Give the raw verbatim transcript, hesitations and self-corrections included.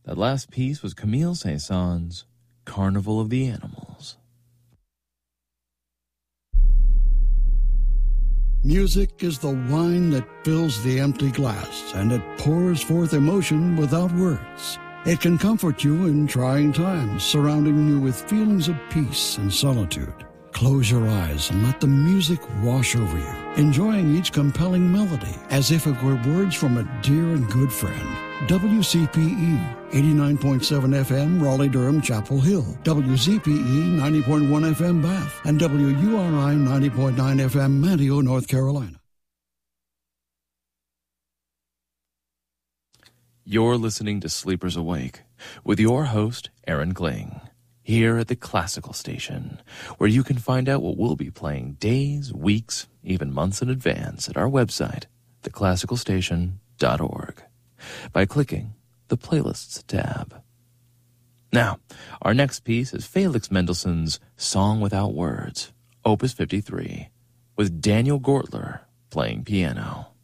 That last piece was Camille Saint-Saëns' Carnival of the Animals. Music is the wine that fills the empty glass, and it pours forth emotion without words. It can comfort you in trying times, surrounding you with feelings of peace and solitude. Close your eyes and let the music wash over you, enjoying each compelling melody as if it were words from a dear and good friend. W C P E, eighty-nine point seven F M, Raleigh-Durham, Chapel Hill. W Z P E, ninety point one F M, Bath. And W U R I, ninety point nine F M, Manteo, North Carolina. You're listening to Sleepers Awake with your host, Aaron Kling, here at the Classical Station, where you can find out what we'll be playing days, weeks, even months in advance at our website, the classical station dot org, by clicking the Playlists tab. Now, our next piece is Felix Mendelssohn's Song Without Words, Opus fifty-three, with Daniel Gortler playing piano.